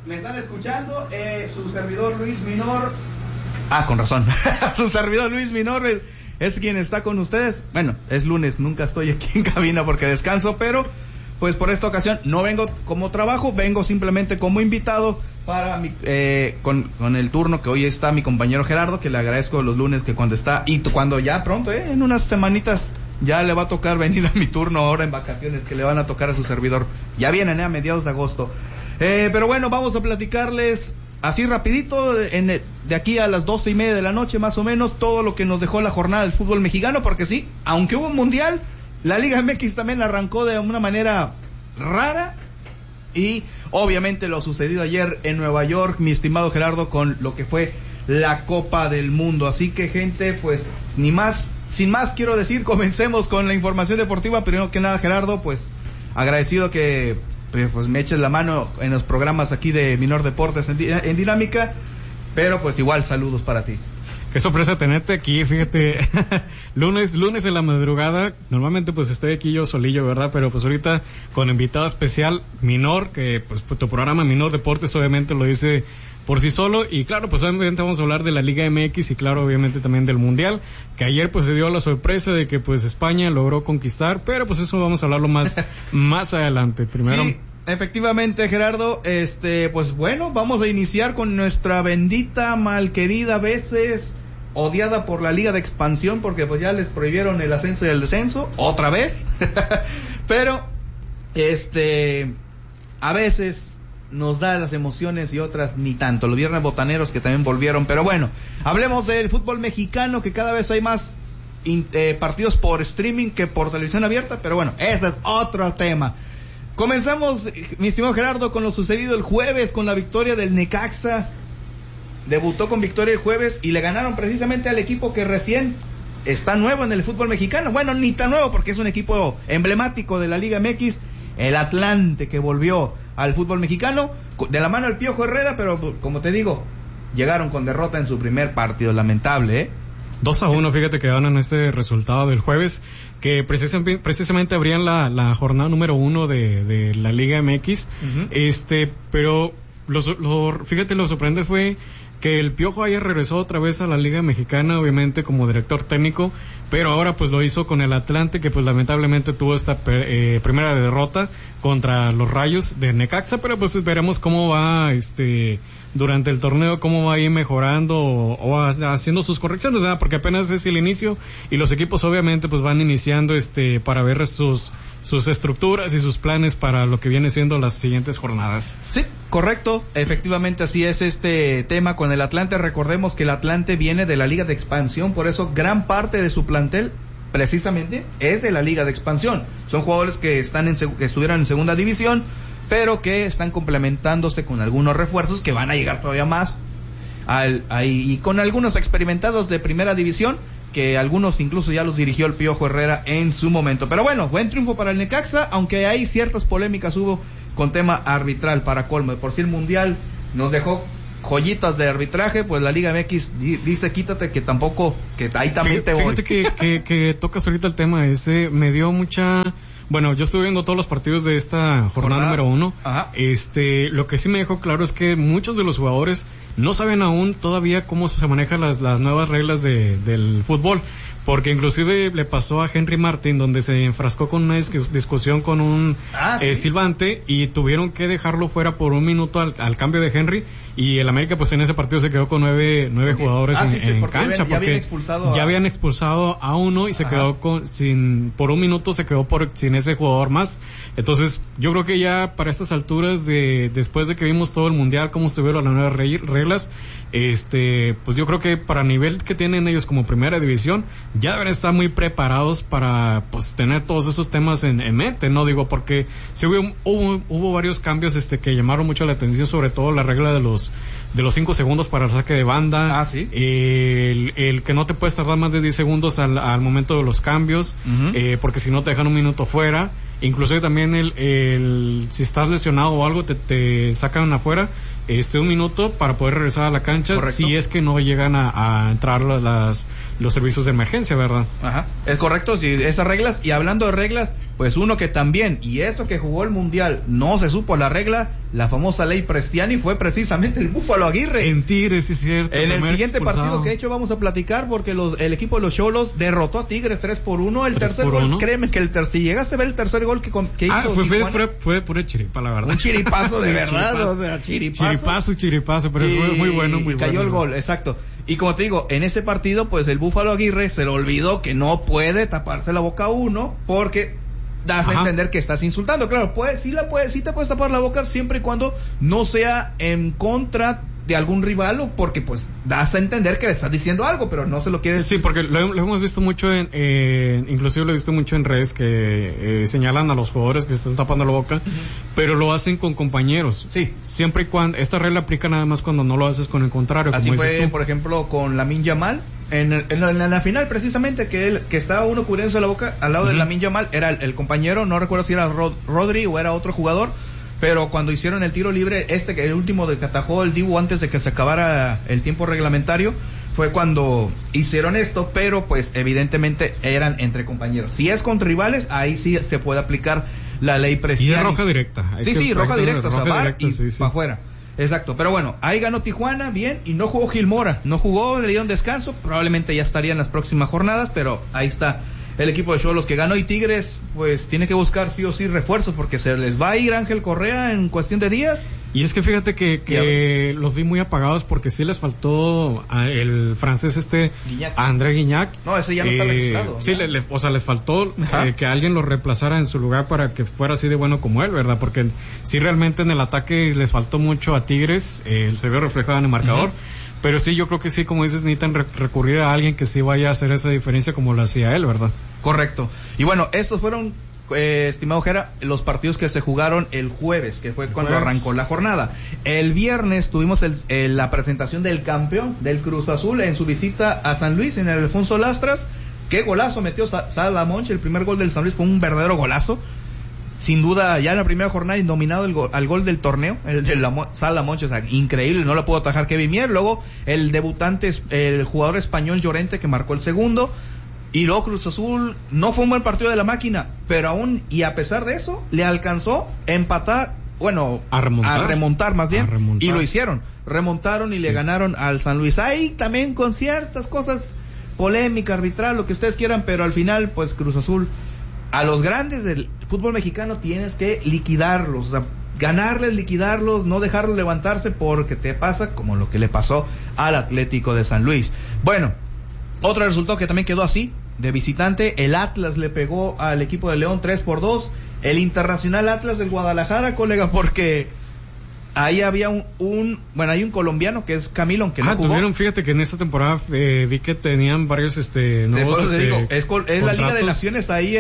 ¿Me están escuchando? Su servidor Luis Minor. Con razón. Su servidor Luis Minor es quien está con ustedes. Bueno, es lunes, nunca estoy aquí en cabina porque descanso, pero pues por esta ocasión no vengo como trabajo, vengo simplemente como invitado para con el turno que hoy está mi compañero Gerardo, que le agradezco los lunes que cuando está, y cuando ya pronto, en unas semanitas ya le va a tocar venir a mi turno ahora en vacaciones que le van a tocar a su servidor. Ya vienen a mediados de agosto. Pero bueno, vamos a platicarles así rapidito, de aquí a las 12:30 de la noche más o menos, todo lo que nos dejó la jornada del fútbol mexicano, porque sí, aunque hubo un mundial, la Liga MX también arrancó de una manera rara, y obviamente lo sucedido ayer en Nueva York, mi estimado Gerardo, con lo que fue la Copa del Mundo. Así que, gente, pues, sin más quiero decir, comencemos con la información deportiva. Primero que nada, Gerardo, pues, agradecido que pues me eches la mano en los programas aquí de Minor Deportes en Dinámica, pero pues igual saludos para ti. Qué sorpresa tenerte aquí, fíjate, lunes en la madrugada, normalmente pues estoy aquí yo solillo, ¿verdad? Pero pues ahorita con invitado especial, Minor, que pues tu programa Minor Deportes obviamente lo dice por sí solo, y claro, pues obviamente vamos a hablar de la Liga MX y claro, obviamente también del Mundial, que ayer pues se dio la sorpresa de que pues España logró conquistar, pero pues eso vamos a hablarlo más adelante. Primero. Sí. Efectivamente, Gerardo, pues bueno, vamos a iniciar con nuestra bendita, malquerida, veces odiada por la Liga de Expansión, porque pues ya les prohibieron el ascenso y el descenso, otra vez, pero, a veces nos da las emociones y otras ni tanto, los viernes botaneros que también volvieron, pero bueno, hablemos del fútbol mexicano, que cada vez hay más partidos por streaming que por televisión abierta, pero bueno, ese es otro tema. Comenzamos, mi estimado Gerardo, con lo sucedido el jueves, con la victoria del Necaxa. Debutó con victoria el jueves y le ganaron precisamente al equipo que recién está nuevo en el fútbol mexicano. Bueno, ni tan nuevo porque es un equipo emblemático de la Liga MX, el Atlante, que volvió al fútbol mexicano de la mano del Piojo Herrera, pero como te digo, llegaron con derrota en su primer partido, lamentable, 2-1, fíjate que ganan este resultado del jueves, que precisamente abrían la jornada número 1 de la Liga MX. Uh-huh. Pero fíjate, lo sorprendente fue que el Piojo ayer regresó otra vez a la Liga Mexicana, obviamente como director técnico, pero ahora pues lo hizo con el Atlante, que pues lamentablemente tuvo esta primera derrota contra los Rayos de Necaxa, pero pues veremos cómo va durante el torneo, cómo va a ir mejorando o haciendo sus correcciones, ¿verdad? Porque apenas es el inicio y los equipos obviamente pues van iniciando para ver sus estructuras y sus planes para lo que viene siendo las siguientes jornadas. Sí, correcto, efectivamente así es este tema con el Atlante. Recordemos que el Atlante viene de la Liga de Expansión, por eso gran parte de su plantel precisamente es de la Liga de Expansión. Son jugadores que estuvieron en segunda división, pero que están complementándose con algunos refuerzos que van a llegar todavía más y con algunos experimentados de primera división, que algunos incluso ya los dirigió el Piojo Herrera en su momento. Pero bueno, buen triunfo para el Necaxa, aunque hay ciertas polémicas hubo con tema arbitral para colmo. Por si el Mundial nos dejó joyitas de arbitraje, pues la Liga MX dice quítate, que tampoco, que ahí también te voy. Fíjate que tocas ahorita el tema ese, me dio mucha... Bueno, yo estuve viendo todos los partidos de esta jornada número 1. Ajá. Lo que sí me dejó claro es que muchos de los jugadores no saben aún todavía cómo se manejan las nuevas reglas del fútbol, porque inclusive le pasó a Henry Martin, donde se enfrascó con una discusión con un silbante, y tuvieron que dejarlo fuera por un minuto al cambio de Henry, y el América pues en ese partido se quedó con nueve jugadores en cancha, porque ya habían expulsado a uno y se quedó por un minuto se quedó sin ese jugador más. Entonces yo creo que ya para estas alturas, después de que vimos todo el mundial, cómo estuvieron las nuevas reglas, pues yo creo que para el nivel que tienen ellos como primera división, ya deben estar muy preparados para pues tener todos esos temas en mente, ¿no? Digo, porque sí hubo varios cambios que llamaron mucho la atención, sobre todo la regla de los 5 segundos para el saque de banda. ¿Sí? El que no te puedes tardar más de 10 segundos al momento de los cambios, uh-huh. Porque si no te dejan un minuto fuera. Inclusive también si estás lesionado o algo, te sacan afuera un minuto para poder regresar a la cancha. Correcto. Si es que no llegan a entrar los servicios de emergencia, ¿verdad? Ajá, es correcto, sí, esas reglas. Y hablando de reglas, pues uno que también, y esto que jugó el Mundial, no se supo la regla, la famosa ley Prestiani, fue precisamente el Búfalo Aguirre. En Tigres, sí es cierto. En el siguiente partido que de hecho vamos a platicar, porque el equipo de los Xolos derrotó a Tigres 3-1. El tercer gol, créeme que si llegaste a ver el tercer gol que hizo fue pura chiripa, la verdad. Un chiripazo de verdad, o sea, chiripazo, pero es muy bueno, muy cayó bueno. El gol, exacto. Y como te digo, en ese partido, pues el Búfalo Aguirre se le olvidó que no puede taparse la boca a uno, porque das a entender que estás insultando. Claro, sí te puedes tapar la boca siempre y cuando no sea en contra de algún rival, o porque pues das a entender que le estás diciendo algo, pero no se lo quieres. Sí, porque lo hemos visto mucho inclusive lo he visto mucho en redes que señalan a los jugadores que se están tapando la boca, pero lo hacen con compañeros. Sí. Siempre y cuando, esta regla aplica nada más cuando no lo haces con el contrario. Así como fue, por ejemplo, con Lamine Yamal, en la final precisamente, que estaba uno cubriéndose la boca al lado de Lamine Yamal, era el compañero, no recuerdo si era Rodri o era otro jugador, pero cuando hicieron el tiro libre, el último de que atajó el Dibu antes de que se acabara el tiempo reglamentario, fue cuando hicieron esto, pero pues evidentemente eran entre compañeros. Si es contra rivales, ahí sí se puede aplicar la ley Prestiani. Y es roja directa. Sí, roja directa, o sea, bar y sí. para afuera. Exacto, pero bueno, ahí ganó Tijuana, bien, y no jugó Gil Mora, le dieron descanso, probablemente ya estaría en las próximas jornadas, pero ahí está el equipo de Xolos que ganó. Y Tigres pues tiene que buscar sí o sí refuerzos, porque se les va a ir Ángel Correa en cuestión de días. Y es que fíjate que los vi muy apagados, porque sí les faltó el francés Guignac. André Guignac. No, ese ya no está registrado. Sí, o sea, les faltó que alguien lo reemplazara en su lugar para que fuera así de bueno como él, ¿verdad? Porque sí, realmente en el ataque les faltó mucho a Tigres, se vio reflejado en el marcador. Pero sí, yo creo que sí, como dices, necesitan recurrir a alguien que sí vaya a hacer esa diferencia como lo hacía él, ¿verdad? Correcto. Y bueno, estos fueron, estimado Jera, los partidos que se jugaron el jueves, que fue cuando arrancó la jornada. El viernes tuvimos la presentación del campeón del Cruz Azul en su visita a San Luis, en el Alfonso Lastras. Qué golazo metió Salamonch, el primer gol del San Luis fue un verdadero golazo. Sin duda, ya en la primera jornada, nominado al gol del torneo, el de Salamonch, o sea, increíble, no lo pudo atajar Kevin Mier. Luego, el debutante, el jugador español Llorente, que marcó el segundo. Y luego Cruz Azul, no fue un buen partido de la máquina, pero aún, y a pesar de eso, le alcanzó a empatar, a remontar más bien, y lo hicieron. Remontaron y le ganaron al San Luis. Ahí también con ciertas cosas, polémica, arbitral, lo que ustedes quieran, pero al final, pues Cruz Azul, a los grandes del fútbol mexicano tienes que liquidarlos, o sea, ganarles, liquidarlos, no dejarlos levantarse, porque te pasa como lo que le pasó al Atlético de San Luis. Bueno, otro resultado que también quedó así, de visitante, el Atlas le pegó al equipo de León 3-2, el Internacional Atlas del Guadalajara, colega, porque ahí había hay un colombiano que es Camilo, aunque no jugó. Fíjate que en esta temporada vi que tenían varios nuevos. Es la Liga de Naciones ahí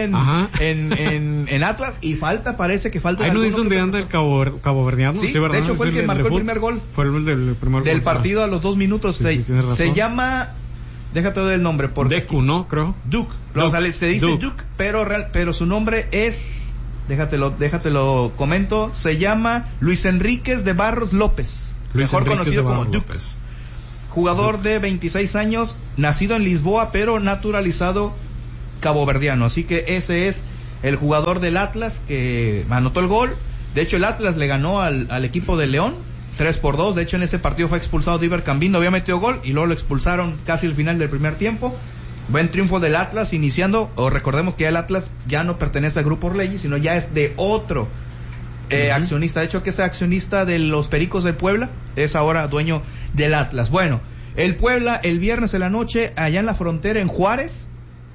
en Atlas, y parece que falta. Ahí no es donde anda el caboverdiano. Sí, ¿verdad? De hecho fue el que marcó el primer gol. Fue el del primer gol. Del partido a los 2 minutos. Se llama, déjate del nombre. Deku, ¿no? Creo. Duke. O sea, se dice Duke, pero su nombre es... Déjatelo comento. Se llama Luis Enríquez de Barros López, mejor conocido como Duke. Jugador de 26 años, nacido en Lisboa, pero naturalizado caboverdiano. Así que ese es el jugador del Atlas que anotó el gol. De hecho, el Atlas le ganó al equipo de León 3-2. De hecho, en ese partido fue expulsado Diver Cambino, había metido gol y luego lo expulsaron casi al final del primer tiempo. Buen triunfo del Atlas, iniciando, recordemos que ya el Atlas ya no pertenece al Grupo Orlegui, sino ya es de otro accionista. De hecho, que este accionista de los Pericos de Puebla es ahora dueño del Atlas. Bueno, el Puebla el viernes en la noche, allá en la frontera en Juárez,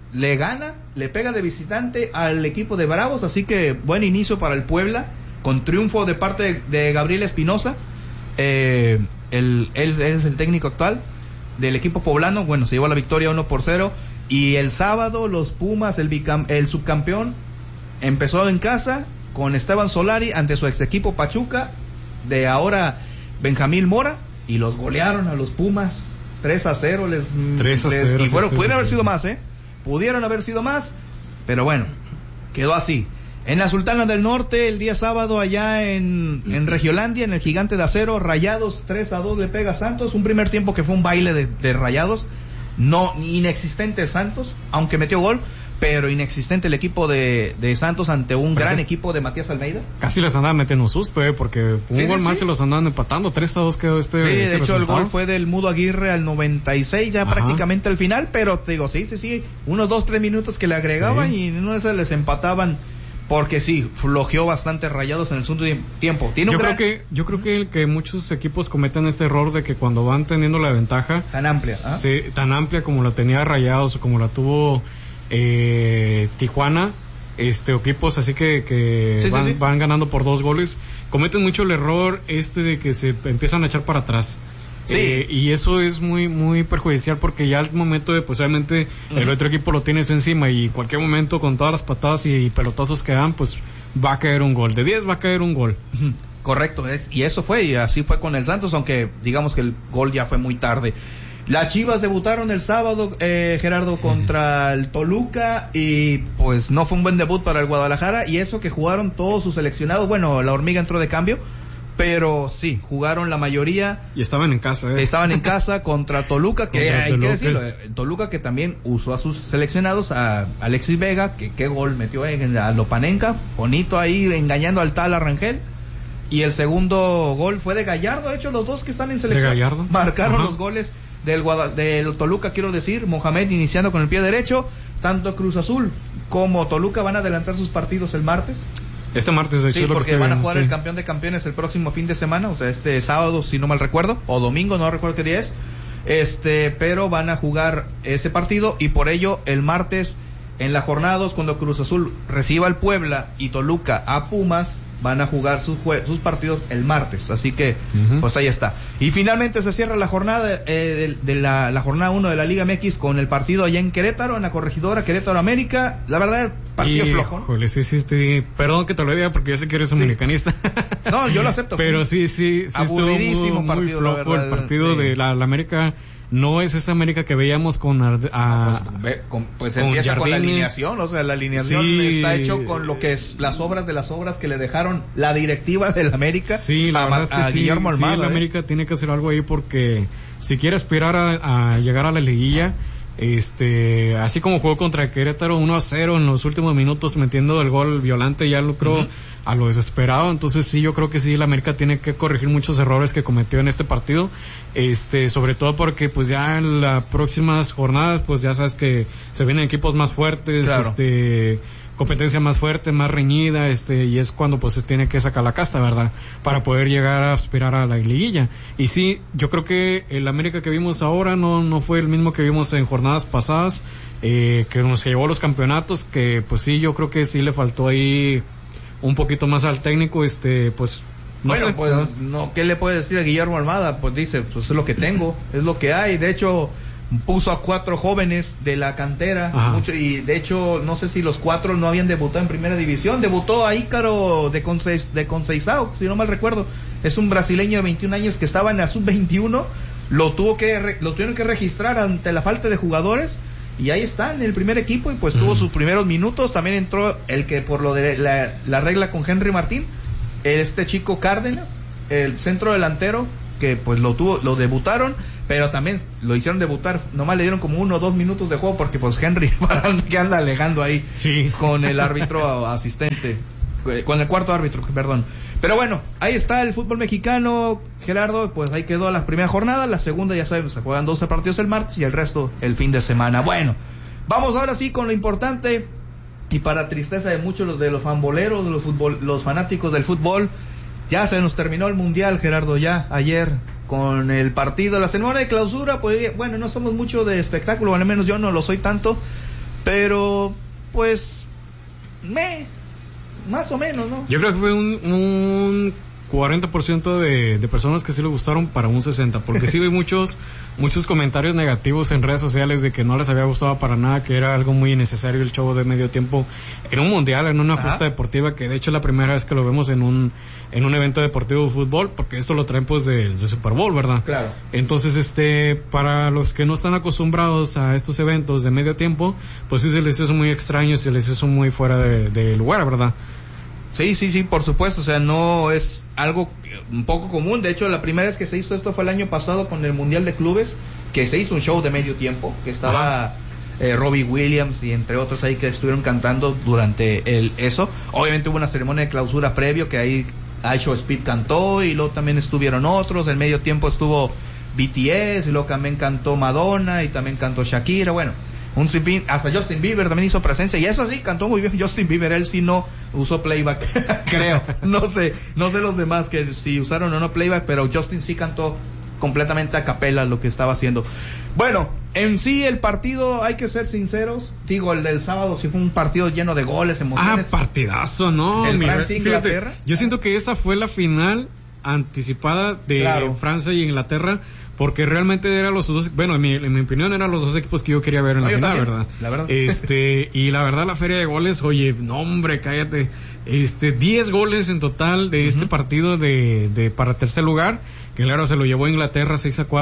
le pega de visitante al equipo de Bravos, así que buen inicio para el Puebla, con triunfo de parte de Gabriel Espinosa. Él es el técnico actual del equipo poblano. Bueno, se llevó la victoria 1-0. Y el sábado los Pumas, el subcampeón, empezó en casa con Esteban Solari ante su ex equipo Pachuca, de ahora Benjamín Mora, y los golearon a los Pumas 3-0. 3-0. Y bueno, pudieron haber sido más, pudieron haber sido más, pero bueno, quedó así. En la Sultana del Norte, el día sábado, allá en Regiolandia, en el Gigante de Acero, Rayados 3-2 le pega a Santos. Un primer tiempo que fue un baile de Rayados, no inexistente Santos, aunque metió gol, pero inexistente el equipo de Santos ante un gran equipo de Matías Almeida. Casi les andaban metiendo un susto, porque un gol más y los andaban empatando. 3-2 quedó Sí, de hecho el gol fue del Mudo Aguirre al 96, ya prácticamente al final, pero te digo, sí, unos 2-3 minutos que le agregaban y en una de esas les empataban, porque sí, flojeó bastante Rayados en el segundo tiempo. Yo creo que muchos equipos cometen este error de que cuando van teniendo la ventaja tan amplia, tan amplia como la tenía Rayados o como la tuvo Tijuana, equipos así que van ganando por 2 goles, cometen mucho el error de que se empiezan a echar para atrás. Sí. Y eso es muy muy perjudicial, porque ya al momento de, pues obviamente el otro equipo lo tienes encima, y en cualquier momento con todas las patadas y pelotazos que dan, pues va a caer un gol. De 10 va a caer un gol. Correcto, y eso fue, y así fue con el Santos, aunque digamos que el gol ya fue muy tarde. Las Chivas debutaron el sábado, Gerardo, contra el Toluca, y pues no fue un buen debut para el Guadalajara, y eso que jugaron todos sus seleccionados. Bueno, la Hormiga entró de cambio, pero sí, jugaron la mayoría. Y estaban en casa, Estaban en casa contra Toluca, que hay que decirlo. Toluca que también usó a sus seleccionados, a Alexis Vega, que qué gol metió a Lopanenka, bonito ahí, engañando al tal Arrangel. Y el segundo gol fue de Gallardo. De hecho, los dos que están en selección de Gallardo marcaron los goles del Toluca, quiero decir. Mohamed iniciando con el pie derecho. Tanto Cruz Azul como Toluca van a adelantar sus partidos el martes. Este martes, sí, porque van a jugar el campeón de campeones el próximo fin de semana, o sea, este sábado, si no mal recuerdo, o domingo, no recuerdo qué día es. Pero van a jugar este partido, y por ello el martes en la jornada 2, cuando Cruz Azul reciba al Puebla y Toluca a Pumas, van a jugar sus partidos el martes, así que pues ahí está. Y finalmente se cierra la jornada de la jornada 1 de la Liga MX con el partido allá en Querétaro, en la Corregidora, Querétaro América. La verdad, partido flojo. Híjole, sí, perdón que te lo diga, porque ya sé que eres americanista. No, yo lo acepto. Pero sí aburridísimo partido, muy flojo, la verdad. El partido de la América no es esa América que veíamos con pues empieza con la alineación, o sea, la alineación está hecho con lo que es las obras de las obras que le dejaron la directiva del América. Sí, la verdad es que Guillermo Almada. Sí, la América tiene que hacer algo ahí, porque si quiere aspirar a llegar a la liguilla, así como jugó contra Querétaro 1-0 en los últimos minutos, metiendo el gol violante, ya lo creo a lo desesperado. Entonces sí, yo creo que sí, la América tiene que corregir muchos errores que cometió en este partido, sobre todo porque pues ya en las próximas jornadas, pues ya sabes que se vienen equipos más fuertes, claro. Competencia más fuerte, más reñida, y es cuando pues se tiene que sacar la casta, ¿verdad? Para poder llegar a aspirar a la liguilla. Y sí, yo creo que el América que vimos ahora no fue el mismo que vimos en jornadas pasadas, que nos llevó a los campeonatos, que pues sí, yo creo que sí le faltó ahí un poquito más al técnico, pues no sé. Pues no, ¿qué le puede decir a Guillermo Almada? Pues dice, pues es lo que tengo, es lo que hay. De hecho, puso a 4 jóvenes de la cantera, y de hecho no sé si los 4 no habían debutado en primera división. Debutó a Ícaro de Conceizao, si no mal recuerdo. Es un brasileño de 21 años que estaba en la sub-21, lo tuvieron que registrar ante la falta de jugadores, y ahí está en el primer equipo, y pues tuvo sus primeros minutos. También entró el que por lo de la regla con Henry Martín, chico Cárdenas, el centro delantero, que pues lo debutaron, pero también lo hicieron debutar, nomás le dieron como 1 o 2 minutos de juego, porque pues Henry que anda alegando ahí con el árbitro asistente, con el cuarto árbitro, perdón. Pero bueno, ahí está el fútbol mexicano, Gerardo. Pues ahí quedó la primera jornada. La segunda, ya sabemos, se juegan 12 partidos el martes y el resto el fin de semana. Bueno, vamos ahora sí con lo importante, y para tristeza de muchos de los fanboleros, los fanáticos del fútbol, ya se nos terminó el mundial, Gerardo, ya ayer con el partido, la ceremonia de clausura. Pues bueno, no somos mucho de espectáculo, al menos yo no lo soy tanto, pero pues más o menos, ¿no? Yo creo que fue un 40% de personas que sí le gustaron para un 60%, porque sí vi muchos comentarios negativos en redes sociales de que no les había gustado para nada, que era algo muy innecesario el show de medio tiempo en un mundial, en una justa deportiva, que de hecho es la primera vez que lo vemos en un evento deportivo de fútbol, porque esto lo traen pues de Super Bowl, ¿verdad? Claro. Entonces, para los que no están acostumbrados a estos eventos de medio tiempo, pues sí se les hizo muy extraño, se les hizo muy fuera de lugar, ¿verdad? Sí, por supuesto, o sea, no es algo un poco común. De hecho, la primera vez que se hizo esto fue el año pasado con el Mundial de Clubes, que se hizo un show de medio tiempo, que estaba Robbie Williams y entre otros ahí que estuvieron cantando durante eso. Obviamente hubo una ceremonia de clausura previo que ahí Aisho Speed cantó y luego también estuvieron otros. En medio tiempo estuvo BTS y luego también cantó Madonna y también cantó Shakira. Bueno, hasta Justin Bieber también hizo presencia y eso sí, cantó muy bien Justin Bieber. Él sí no usó playback creo, no sé los demás que si usaron o no playback, pero Justin sí cantó completamente a capela lo que estaba haciendo. Bueno, en sí el partido, hay que ser sinceros, digo, el del sábado sí fue un partido lleno de goles, emociones. Partidazo, ¿no? El Francia-Inglaterra. Yo siento que esa fue la final anticipada de Francia y Inglaterra, porque realmente eran los dos, bueno, en mi opinión eran los dos equipos que yo quería ver en la final, también, ¿verdad? La verdad. Y la verdad la feria de goles, oye, no hombre, cállate. 10 goles en total de este partido para tercer lugar, que claro, se lo llevó Inglaterra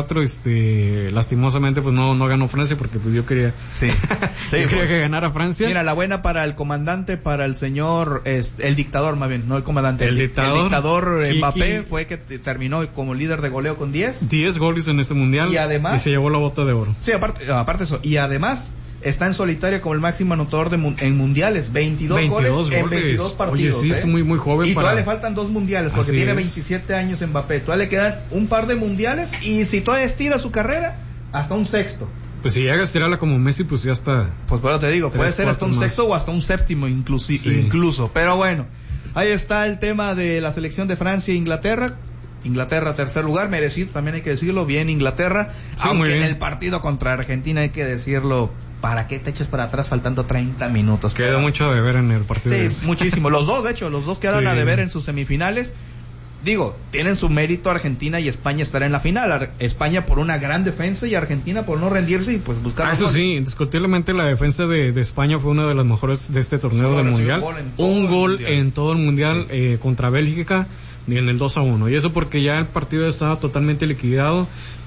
6-4, lastimosamente pues no ganó Francia porque pues yo quería quería que ganara Francia. Mira, la buena para el comandante, para el señor, el dictador más bien, no el comandante. El dictador Mbappé fue que terminó como líder de goleo con 10 goles en este mundial y además y se llevó la bota de oro. Sí, aparte eso, y además está en solitario como el máximo anotador en mundiales, 22 goles en 22 partidos. Oye, sí, es muy muy joven. Y todavía le faltan 2 mundiales porque tiene 27 años en Mbappé. Todavía le quedan un par de mundiales y si todavía estira su carrera, hasta un sexto. Pues si llega a estirarla como Messi, pues ya está. Pues bueno, te digo, puede ser hasta un sexto o hasta un séptimo incluso. Pero bueno, ahí está el tema de la selección de Francia e Inglaterra. Inglaterra tercer lugar, merecido, también hay que decirlo, bien Inglaterra, aunque en el partido contra Argentina hay que decirlo, ¿para qué te eches para atrás faltando 30 minutos? Quedó mucho a deber en el partido. Sí, muchísimo, los dos quedaron a deber en sus semifinales. Digo, tienen su mérito Argentina y España estar en la final. España por una gran defensa y Argentina por no rendirse y pues buscar... Eso sí, indiscutiblemente la defensa de España fue una de las mejores de este torneo del Mundial. Un gol en todo el Mundial contra Bélgica en el 2-1. Y eso porque ya el partido estaba totalmente liquidado.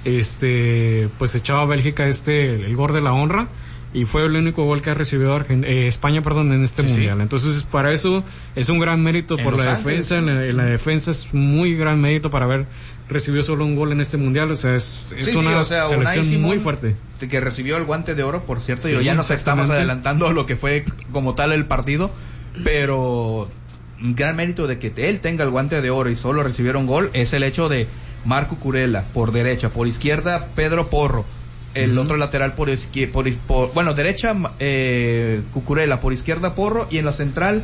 Pues echaba a Bélgica el gol de la honra. Y fue el único gol que ha recibido España, en este mundial. Sí. Entonces, para eso es un gran mérito por la defensa. En la defensa es muy gran mérito para haber recibido solo un gol en este mundial. O sea, es una selección muy fuerte. Que recibió el guante de oro, por cierto. Sí, ya nos estamos adelantando a lo que fue como tal el partido. Pero un gran mérito de que él tenga el guante de oro y solo recibiera un gol es el hecho de Marco Cucurella por derecha, por izquierda Pedro Porro. El otro lateral por derecha Cucurella, por izquierda Porro y en la central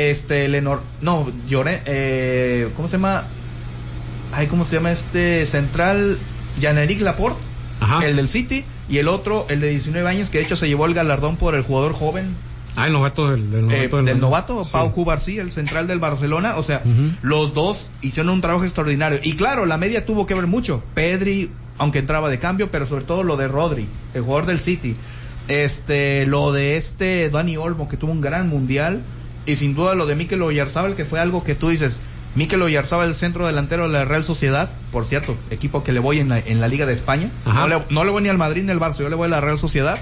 ¿cómo se llama? ¿Cómo se llama central? Jean-Éric Laporte, el del City, y el otro, el de 19 años, que de hecho se llevó el galardón por el jugador joven. El novato del novato, sí. Pau Cubarsí, el central del Barcelona. O sea, los dos hicieron un trabajo extraordinario. Y claro, la media tuvo que ver mucho. Pedri, aunque entraba de cambio, pero sobre todo lo de Rodri, el jugador del City. Lo de Dani Olmo, que tuvo un gran mundial. Y sin duda lo de Mikel Oyarzabal, que fue algo que tú dices. Mikel Oyarzabal, el centro delantero de la Real Sociedad, por cierto, equipo que le voy en la Liga de España. No le voy ni al Madrid ni al Barça, yo le voy a la Real Sociedad.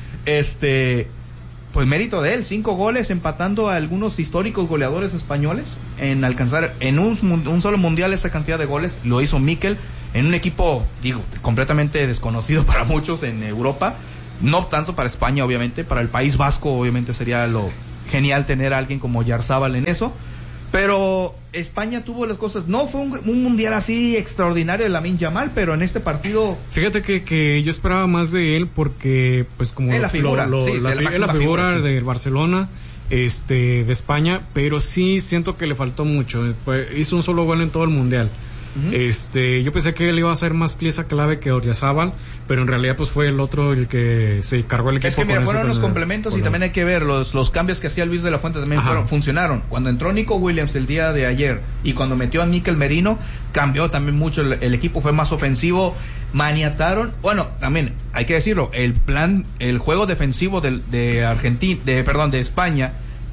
Pues mérito de él, 5 goles empatando a algunos históricos goleadores españoles en alcanzar en un solo mundial esa cantidad de goles. Lo hizo Mikel en un equipo, completamente desconocido para muchos en Europa, no tanto para España obviamente, para el País Vasco obviamente sería lo genial tener a alguien como Oyarzabal en eso. Pero España tuvo las cosas, no fue un mundial así extraordinario de Lamine Yamal, pero en este partido... Fíjate que yo esperaba más de él porque, pues como... Es la figura, es la figura del Barcelona, de España, pero sí siento que le faltó mucho. Pues, hizo un solo gol en todo el mundial. Yo pensé que él iba a ser más pieza clave que Oyarzabal, pero en realidad pues fue el otro el que se cargó el equipo. Es que mira, fueron los complementos y también hay que ver los cambios que hacía Luis de la Fuente también funcionaron. Cuando entró Nico Williams el día de ayer y cuando metió a Mikel Merino, cambió también mucho el equipo, fue más ofensivo, maniataron. Bueno, también hay que decirlo, el juego defensivo de España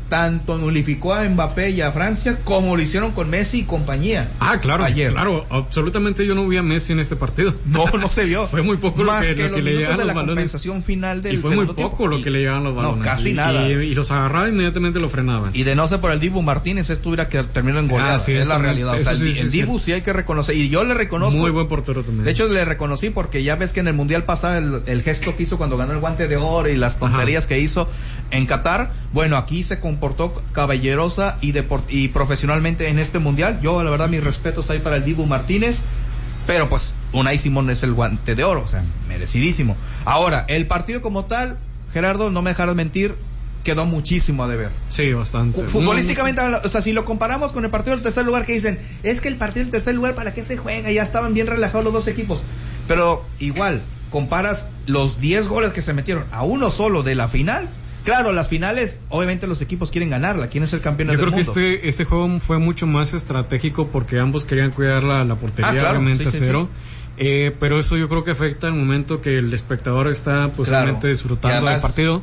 tanto nulificó a Mbappé y a Francia como lo hicieron con Messi y compañía. Claro, ayer. Claro, absolutamente yo no vi a Messi en este partido. No se vio. Fue muy poco más lo que le llegaban los la balones. Compensación final del y fue muy poco tiempo. lo que le llegaban los balones. No, casi nada. Y los agarraba inmediatamente lo frenaban. Y de no ser por el Dibu Martínez, esto hubiera que terminó en goleada. Sí, es la realidad. O sea, el Dibu sí hay que reconocer. Y yo le reconozco. Muy buen portero también. De hecho, le reconocí porque ya ves que en el Mundial pasado el gesto que hizo cuando ganó el Guante de Oro y las tonterías que hizo en Qatar. Bueno, aquí se comportó caballerosa y profesionalmente en este Mundial. Yo, la verdad, mis respetos ahí para el Dibu Martínez. Pero pues, Unai Simón es el Guante de Oro. O sea, merecidísimo. Ahora, el partido como tal, Gerardo, no me dejarás mentir, quedó muchísimo a deber. Sí, bastante. Futbolísticamente, o sea, si lo comparamos con el partido del tercer lugar, que dicen, es que el partido del tercer lugar, ¿para qué se juega? Ya estaban bien relajados los dos equipos. Pero igual, comparas los 10 goles que se metieron a uno solo de la final. Claro, las finales, obviamente los equipos quieren ganarla, quieren ser campeones del mundo. Yo creo que este juego fue mucho más estratégico porque ambos querían cuidar la portería, claro, obviamente sí, cero. Sí. Pero eso yo creo que afecta el momento que el espectador está posiblemente disfrutando del partido.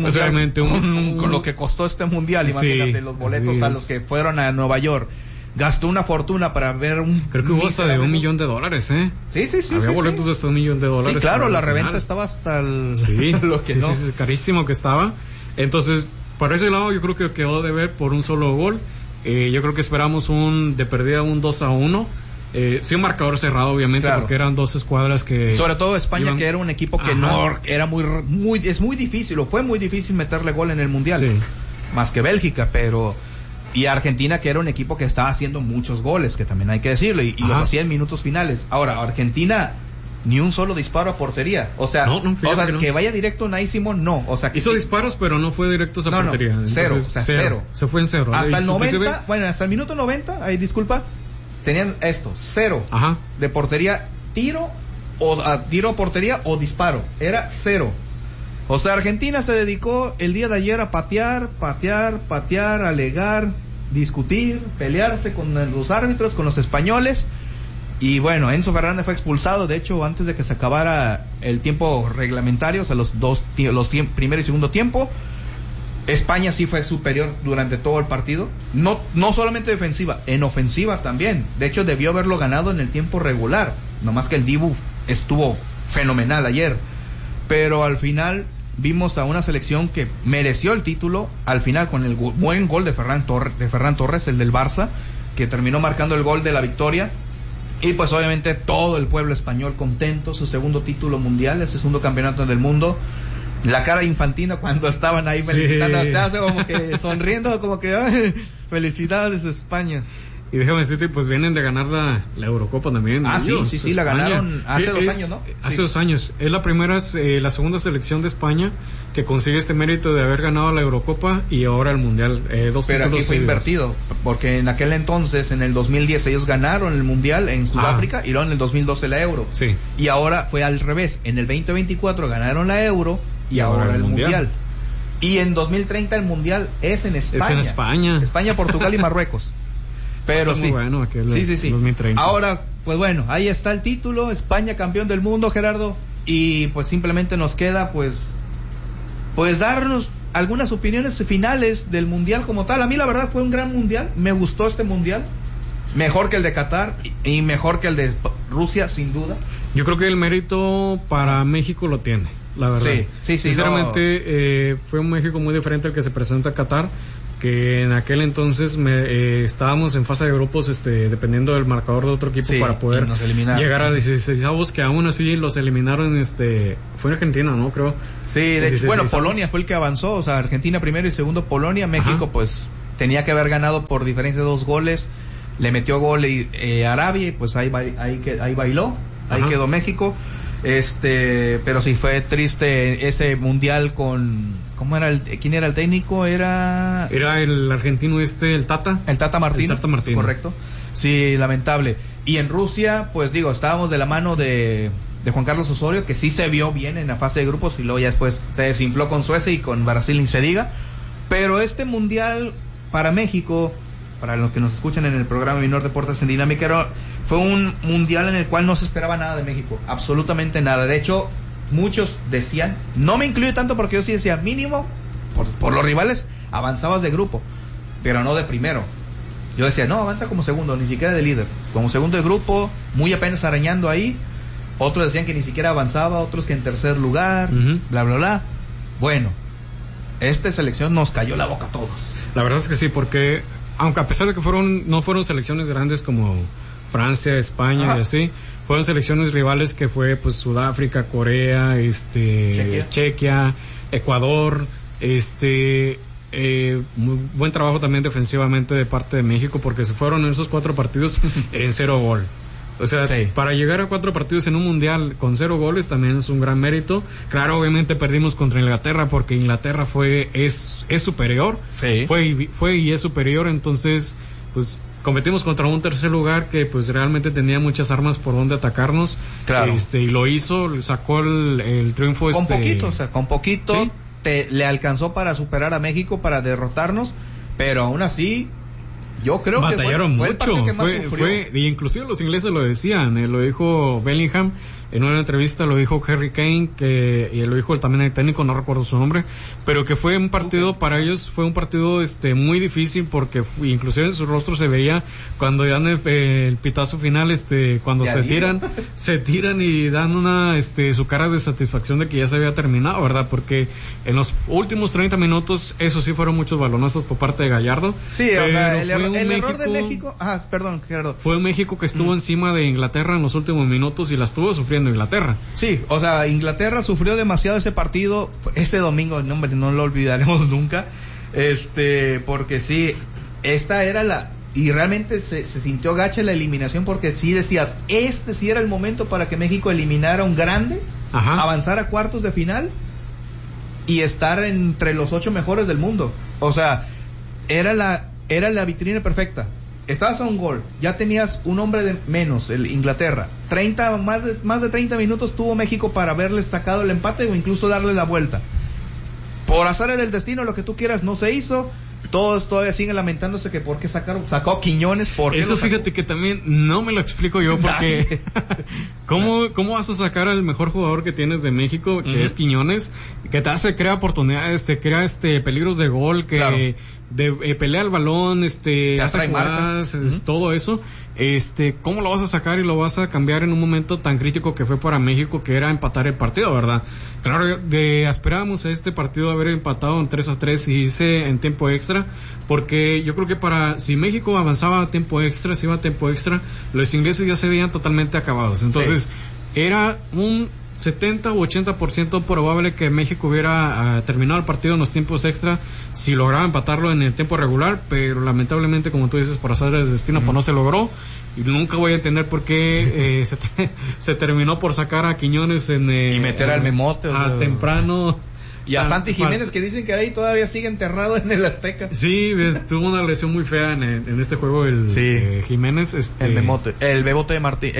Con lo que costó este mundial, imagínate, los boletos a los que fueron a Nueva York. Gastó una fortuna para ver creo que hubo hasta de $1 millón, ¿eh? Sí. Había boletos de hasta $1 millón. Sí, claro, la reventa estaba hasta lo que no. Sí, carísimo que estaba. Entonces, por ese lado yo creo que quedó de ver por un solo gol. Yo creo que esperamos de perdida un 2-1. Sí, un marcador cerrado, obviamente, claro, porque eran dos escuadras que... Sobre todo España, que era un equipo que era es muy difícil, o fue muy difícil meterle gol en el Mundial. Sí. Más que Bélgica, pero... Y Argentina, que era un equipo que estaba haciendo muchos goles, que también hay que decirlo, y los hacía en minutos finales. Ahora, Argentina, ni un solo disparo a portería. O sea, que vaya directo Unai Simón, no. O sea, que hizo disparos, pero no fue directo a portería. Entonces, cero. Se fue en cero. Hasta el 90, hasta el minuto 90, ahí disculpa, tenían cero de portería, tiro a portería o disparo. Era cero. O sea, Argentina se dedicó el día de ayer a patear, alegar, discutir, pelearse con los árbitros, con los españoles. Y bueno, Enzo Fernández fue expulsado, de hecho, antes de que se acabara el tiempo reglamentario, o sea, los primero y segundo tiempo. España sí fue superior durante todo el partido. No solamente defensiva, en ofensiva también. De hecho, debió haberlo ganado en el tiempo regular. Nomás que el Dibu estuvo fenomenal ayer. Pero al final vimos a una selección que mereció el título, al final con el buen gol de Ferran Torres, el del Barça, que terminó marcando el gol de la victoria. Y pues obviamente todo el pueblo español contento, su segundo título mundial, su segundo campeonato del mundo. La cara infantina cuando estaban ahí felicitando, como que sonriendo, como que ¡ay, felicidades España! Y déjame decirte, pues vienen de ganar la Eurocopa también. Sí, la ganaron hace 2 años, ¿no? Hace 2 años. Es la segunda selección de España que consigue este mérito de haber ganado la Eurocopa y ahora el Mundial. Pero aquí fue invertido, porque en aquel entonces, en el 2010, ellos ganaron el Mundial en Sudáfrica y luego en el 2012 la Euro. Sí. Y ahora fue al revés. En el 2024 ganaron la Euro y ahora el Mundial. Y en 2030 el Mundial es en España. Es en España. España, Portugal y Marruecos. Pero sí. Bueno, sí. 2030. Ahora, pues bueno, ahí está el título, España campeón del mundo, Gerardo, y pues simplemente nos queda pues darnos algunas opiniones finales del mundial como tal. A mí la verdad fue un gran mundial, me gustó este mundial, mejor que el de Qatar y mejor que el de Rusia, sin duda. Yo creo que el mérito para México lo tiene, la verdad. Sí. Sinceramente, fue un México muy diferente al que se presenta a Qatar, que en aquel entonces estábamos en fase de grupos dependiendo del marcador de otro equipo para poder llegar a 16avos, que aún así los eliminaron. Fue en Argentina, ¿no? Creo. Sí, Polonia fue el que avanzó, o sea, Argentina primero y segundo Polonia. México pues tenía que haber ganado por diferencia de 2 goles, le metió gol Arabia y pues ahí bailó, ahí quedó México. Pero sí fue triste ese mundial con... ¿Quién era el técnico? Era el argentino el Tata. El Tata Martino. Correcto. Sí, lamentable. Y en Rusia, pues estábamos de la mano de Juan Carlos Osorio, que sí se vio bien en la fase de grupos y luego ya después se desinfló con Suecia y con Brasil ni se diga. Pero este mundial para México, para los que nos escuchan en el programa Minor Deportes en Dinámica, fue un mundial en el cual no se esperaba nada de México, absolutamente nada. De hecho, muchos decían, no me incluyo tanto porque yo sí decía mínimo, por los rivales, avanzabas de grupo, pero no de primero. Yo decía, no, avanza como segundo, ni siquiera de líder, como segundo de grupo, muy apenas arañando ahí. Otros decían que ni siquiera avanzaba, otros que en tercer lugar, bla, bla, bla. Bueno, esta selección nos cayó la boca a todos. La verdad es que sí, porque aunque a pesar de que no fueron selecciones grandes como Francia, España y así, fueron selecciones rivales que fue pues Sudáfrica, Corea, Chequia, Ecuador, muy buen trabajo también defensivamente de parte de México, porque se fueron en esos 4 partidos en 0 gol. O sea, para llegar a 4 partidos en un mundial con 0 goles también es un gran mérito. Claro, obviamente perdimos contra Inglaterra porque Inglaterra es superior. Sí. Fue y es superior, entonces pues competimos contra un tercer lugar que pues realmente tenía muchas armas por donde atacarnos. Claro. Y lo hizo, sacó el triunfo con poquito, ¿sí? Le alcanzó para superar a México, para derrotarnos, pero aún así yo creo batallaron que fue el partido que más sufrió. Y inclusive los ingleses lo decían, lo dijo Bellingham en una entrevista, lo dijo Harry Kane, y lo dijo también el técnico, no recuerdo su nombre, pero que fue un partido, para ellos fue un partido muy difícil, porque inclusive en su rostro se veía cuando dan el pitazo final, cuando se tiran y dan su cara de satisfacción de que ya se había terminado, ¿verdad? Porque en los últimos 30 minutos, eso sí, fueron muchos balonazos por parte de Gallardo. Sí, o sea, el error de México, perdón, Gerardo. Fue un México que estuvo encima de Inglaterra en los últimos minutos y la estuvo sufriendo Inglaterra. Sí, o sea, Inglaterra sufrió demasiado ese partido, este domingo, no lo olvidaremos nunca, porque sí, esta era y realmente se sintió gacha la eliminación, porque sí decías, sí era el momento para que México eliminara a un grande, avanzar a cuartos de final y estar entre los 8 mejores del mundo. O sea, era la vitrina perfecta. Estabas a un gol, ya tenías un hombre de menos, el Inglaterra. Más de 30 minutos tuvo México para haberles sacado el empate o incluso darle la vuelta. Por azares del destino, lo que tú quieras, no se hizo. Todos todavía siguen lamentándose que por qué sacó Quiñones. Eso fíjate que también no me lo explico yo, porque ¿cómo vas a sacar al mejor jugador que tienes de México, que es Quiñones, que crea oportunidades, crea peligros de gol, que claro, pelea el balón, hace jugadas, todo eso, ¿cómo lo vas a sacar y lo vas a cambiar en un momento tan crítico que fue para México, que era empatar el partido, ¿verdad? Claro, esperábamos a este partido haber empatado en 3-3 y irse en tiempo extra, porque yo creo que si México avanzaba a tiempo extra, si iba a tiempo extra, los ingleses ya se veían totalmente acabados. Entonces, era un 70 u 80% probable que México hubiera terminado el partido en los tiempos extra si lograba empatarlo en el tiempo regular, pero lamentablemente, como tú dices, por azares del destino, pues no se logró, y nunca voy a entender por qué se terminó por sacar a Quiñones y meter al Memote temprano. Y a Santi Jiménez, que dicen que ahí todavía sigue enterrado en el Azteca. Sí, tuvo una lesión muy fea en este juego Jiménez. El Memote, el Bebote de Martín,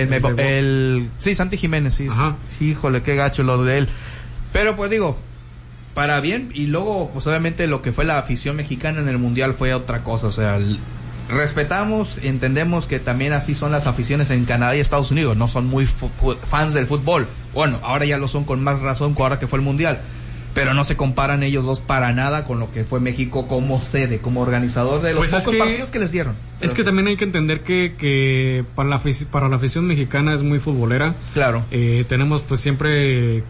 sí, Santi Jiménez, sí. Ajá. Sí, híjole, qué gacho lo de él. Pero pues digo, para bien, y luego pues obviamente lo que fue la afición mexicana en el Mundial fue otra cosa, o sea, respetamos, entendemos que también así son las aficiones en Canadá y Estados Unidos, no son muy fans del fútbol. Bueno, ahora ya lo son con más razón, ahora que fue el Mundial. Pero no se comparan ellos dos para nada con lo que fue México como sede, como organizador de los pocos partidos que les dieron. Es que también hay que entender que para la afición mexicana es muy futbolera. Claro. Tenemos pues siempre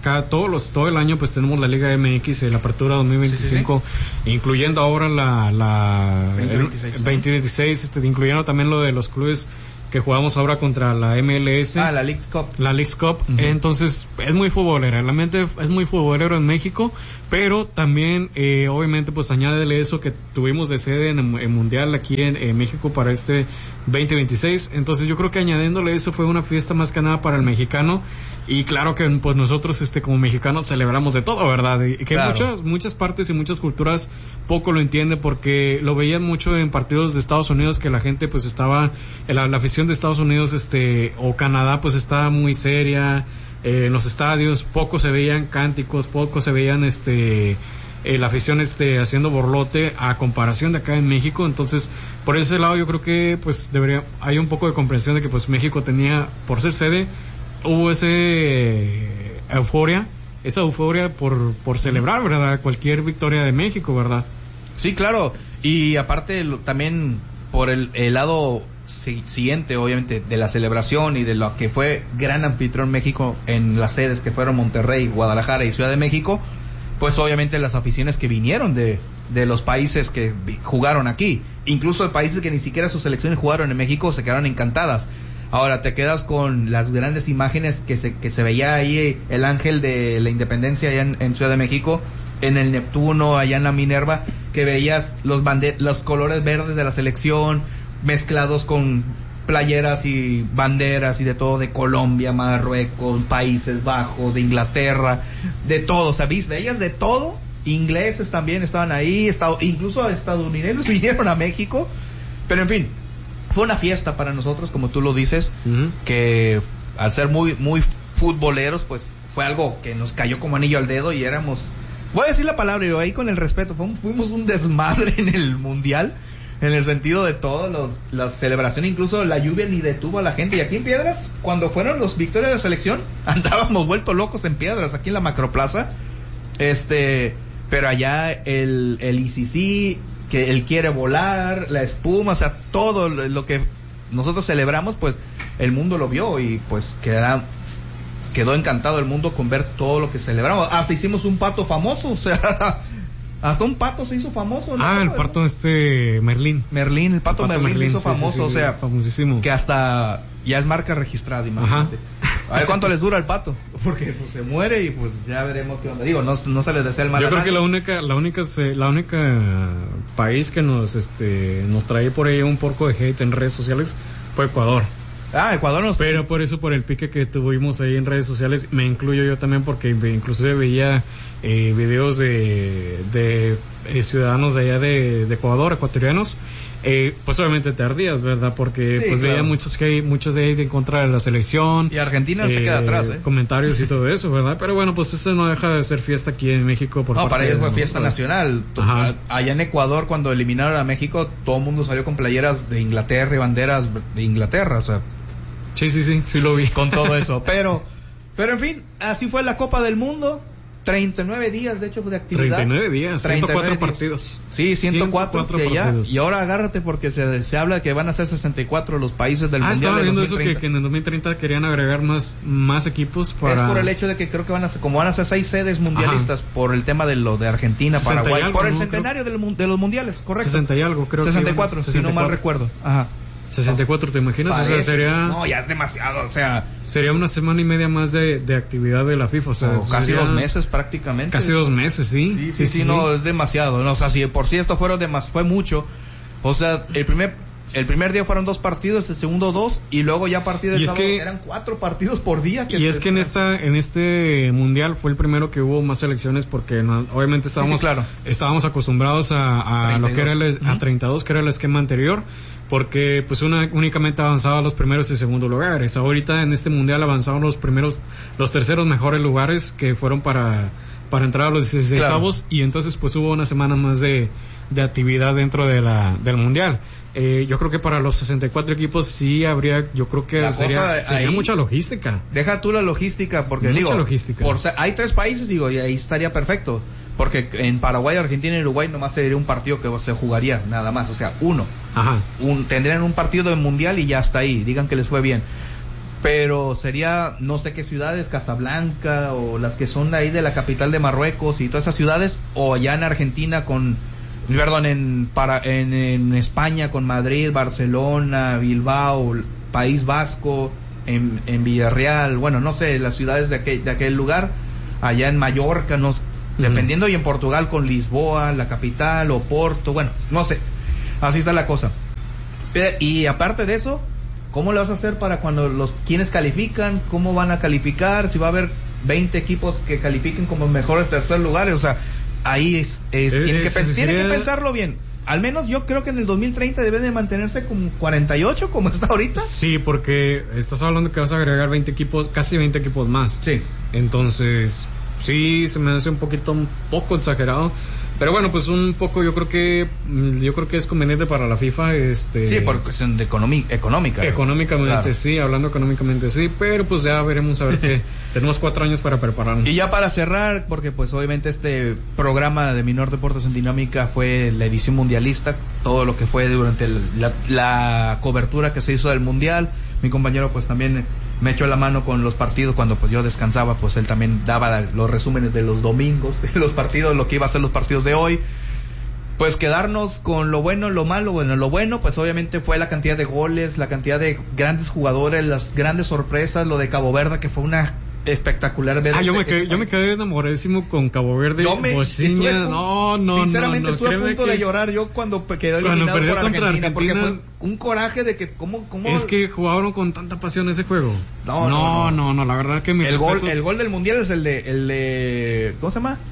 todo el año pues tenemos la Liga MX, la Apertura 2025, sí. Incluyendo ahora la 2026, incluyendo también lo de los clubes que jugamos ahora contra la MLS. La Leagues Cup. La Leagues Cup. Entonces, es muy futbolera. Realmente es muy futbolero en México, pero también, obviamente, pues añádele eso que tuvimos de sede en Mundial aquí en México para este 2026. Entonces, yo creo que añadiéndole eso fue una fiesta más que nada para el mexicano. Y claro que pues nosotros como mexicanos celebramos de todo, ¿verdad? Y que claro, muchas partes y muchas culturas poco lo entienden, porque lo veían mucho en partidos de Estados Unidos, que la gente pues estaba, la afición de Estados Unidos o Canadá pues estaba muy seria en los estadios, poco se veían cánticos, poco se veían la afición haciendo borlote a comparación de acá en México. Entonces, por ese lado yo creo que pues hay un poco de comprensión de que pues México tenía, por ser sede, hubo esa euforia por celebrar, ¿verdad? Cualquier victoria de México, ¿verdad? Sí, claro. Y aparte también por el lado siguiente, obviamente, de la celebración y de lo que fue gran anfitrión México en las sedes que fueron Monterrey, Guadalajara y Ciudad de México, pues obviamente las aficiones que vinieron de los países que jugaron aquí, incluso de países que ni siquiera sus selecciones jugaron en México, se quedaron encantadas. Ahora te quedas con las grandes imágenes que se veía ahí, el ángel de la independencia allá en Ciudad de México, en el Neptuno, allá en la Minerva, que veías los colores verdes de la selección mezclados con playeras y banderas y de todo, de Colombia, Marruecos, Países Bajos, de Inglaterra, de todo, ¿sabes? Veías de todo, ingleses también estaban ahí, incluso estadounidenses vinieron a México, pero en fin, fue una fiesta para nosotros, como tú lo dices, que al ser muy, muy futboleros, pues fue algo que nos cayó como anillo al dedo y éramos, voy a decir la palabra, y ahí con el respeto, fuimos un desmadre en el Mundial, en el sentido de todas las celebraciones, incluso la lluvia ni detuvo a la gente. Y aquí en Piedras, cuando fueron los victorias de selección, andábamos vueltos locos en Piedras, aquí en la Macroplaza. Pero allá el ICC, que él quiere volar, la espuma, o sea, todo lo que nosotros celebramos, pues el mundo lo vio y pues quedó encantado el mundo con ver todo lo que celebramos. Hasta hicimos un pato famoso, o sea, hasta un pato se hizo famoso, ¿no? El pato Merlín. El pato Merlín se hizo famoso, o sea, famosísimo. Que hasta ya es marca registrada, imagínate. Ajá. A ver cuánto les dura el pato, porque pues se muere y pues ya veremos qué onda. Digo, no se les desea el mal. Yo creo que la única país que nos trae por ahí un poco de hate en redes sociales fue Ecuador. Ecuador Pero por el pique que tuvimos ahí en redes sociales, me incluyo yo también, porque inclusive veía videos de ciudadanos de allá de Ecuador, ecuatorianos, pues obviamente te ardías, ¿verdad? Porque sí, pues claro. Veía muchos de ahí en contra de la selección. Y Argentina se queda atrás, comentarios y todo eso, ¿verdad? Pero bueno, pues eso no deja de ser fiesta aquí en México. Para ellos fue fiesta nacional. Ajá. Allá en Ecuador, cuando eliminaron a México, todo el mundo salió con playeras de Inglaterra y banderas de Inglaterra, o sea. Sí lo vi. Con todo eso. Pero en fin, así fue la Copa del Mundo. 39 días, de hecho, de actividad. 39 días, 104 partidos. Sí, 104 partidos. Y ahora agárrate, porque se habla que van a ser 64 los países del Mundial estaba de viendo 2030. eso, que en el 2030 querían agregar más equipos para... Es por el hecho de que creo que van a ser 6 sedes mundialistas. Ajá. Por el tema de lo de Argentina, Paraguay, algo, por el centenario de los mundiales, correcto. 60 y algo, creo 64, que si no mal recuerdo. Ajá. 64, ¿te imaginas? Parece, o sea, sería... No, ya es demasiado, o sea... Sería una semana y media más de actividad de la FIFA, o sea... casi 2 meses prácticamente. Casi 2 meses, sí. Sí, no, es demasiado, no, o sea, si por sí esto fue mucho, o sea, el primer día fueron 2 partidos, el segundo 2, y luego ya a partir del sábado eran 4 partidos por día. Y es que en este mundial fue el primero que hubo más selecciones, porque obviamente estábamos acostumbrados a lo que era a 32, que era el esquema anterior, porque pues únicamente avanzaba los primeros y segundos lugares. Ahorita en este mundial avanzaron los terceros mejores lugares, que fueron para entrar a los 16avos, y entonces pues hubo una semana más de actividad dentro del mundial. Yo creo que para los 64 equipos sí habría, yo creo que sería mucha logística. Deja tú la logística, porque logística. Hay 3 países, y ahí estaría perfecto, porque en Paraguay, Argentina y Uruguay nomás sería un partido que se jugaría nada más, o sea, uno. Ajá. Tendrían un partido de mundial y ya está ahí, digan que les fue bien. Pero sería, no sé qué ciudades, Casablanca, o las que son de ahí de la capital de Marruecos y todas esas ciudades, o allá en Argentina en España con Madrid, Barcelona, Bilbao, País Vasco, en Villarreal, bueno, no sé, las ciudades de aquel lugar, allá en Mallorca, dependiendo, y en Portugal con Lisboa, la capital, o Porto, bueno, no sé, así está la cosa. Y aparte de eso, ¿cómo le vas a hacer para cuando quienes califican? ¿Cómo van a calificar? Si va a haber 20 equipos que califiquen como mejores tercer lugares, o sea, ahí tienen que pensarlo bien. Al menos yo creo que en el 2030 deben de mantenerse como 48, como está ahorita. Sí, porque estás hablando que vas a agregar 20 equipos, casi 20 equipos más. Sí. Entonces, sí, se me hace un poco exagerado. Pero bueno, pues un poco yo creo que es conveniente para la FIFA sí, por cuestión de económica. Económicamente claro. Sí, hablando económicamente sí, pero pues ya veremos a ver que tenemos 4 años para prepararnos. Y ya para cerrar, porque pues obviamente este programa de Minor Deportes en Dinámica fue la edición mundialista, todo lo que fue durante la cobertura que se hizo del mundial. Mi compañero pues también me echó la mano con los partidos cuando pues yo descansaba, pues él también daba los resúmenes de los domingos, de los partidos, lo que iba a ser los partidos de hoy. Pues quedarnos con lo bueno, lo malo. Bueno, lo bueno pues obviamente fue la cantidad de goles, la cantidad de grandes jugadores, las grandes sorpresas, lo de Cabo Verde que fue una espectacular ver. Yo me quedé enamoradísimo con Cabo Verde. Sinceramente estuve a punto de llorar yo cuando quedó eliminado por Argentina, porque fue un coraje de que cómo es que jugaron con tanta pasión ese juego. No, la verdad que el gol del mundial es el de ¿cómo se llama?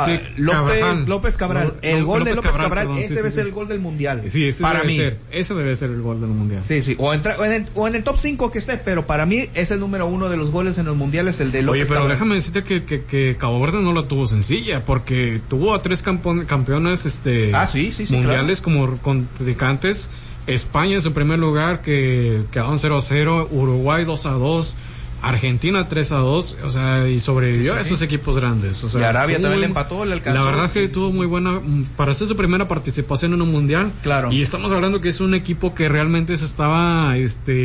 López Cabral. El gol de López Cabral, ese debe ser el gol del mundial. Sí, ese debe ser el gol del mundial. Sí, o en el top 5 que esté, pero para mí es el número 1 de los goles en los mundiales, el de López Cabral. Oye, pero déjame decirte que Cabo Verde no lo tuvo sencilla, porque tuvo a 3 campeones mundiales, claro, como contrincantes. España en su primer lugar, que quedaron 0-0, Uruguay 2-2, Argentina 3-2, o sea, y sobrevivió a esos equipos grandes. O sea, y Arabia también le empató, le alcanzó. La verdad que tuvo muy buena, para hacer su primera participación en un mundial. Claro. Y estamos hablando que es un equipo que realmente se estaba,